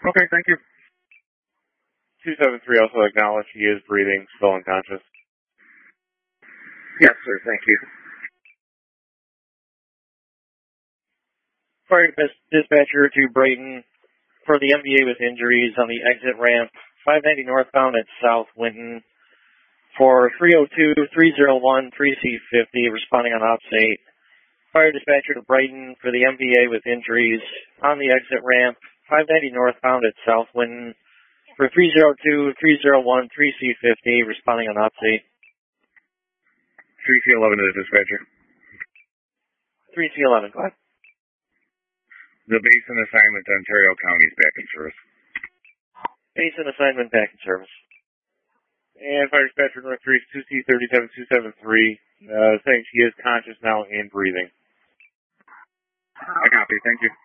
Okay, thank you. 273 also acknowledged he is breathing, still unconscious. Yes, sir, thank you. Fire dispatcher to Brayton for the MVA with injuries on the exit ramp, 590 northbound at South Winton for 302-301-3C50, responding on Ops 8. Fire dispatcher to Brayton for the MVA with injuries on the exit ramp, 590 northbound at South Winton for 302-301-3C50, responding on Ops 8. 3C11 to the dispatcher. 3C11, go ahead. The base and assignment to Ontario County is back in service. Base and assignment back in service. And fire dispatcher North 3 is 2C37273, saying she is conscious now and breathing. I copy, thank you.